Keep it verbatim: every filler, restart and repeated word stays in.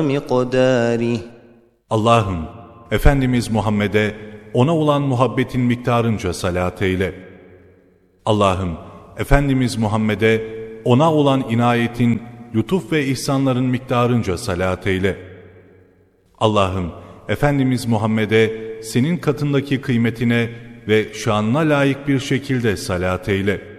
مقداره. Allah'ım, Efendimiz Muhammed'e ona olan muhabbetin miktarınca salat eyle. Allah'ım, Efendimiz Muhammed'e ona olan inayetin, lütuf ve ihsanların miktarınca salat eyle. Allah'ım, Efendimiz Muhammed'e senin katındaki kıymetine ve şanına layık bir şekilde salat eyle.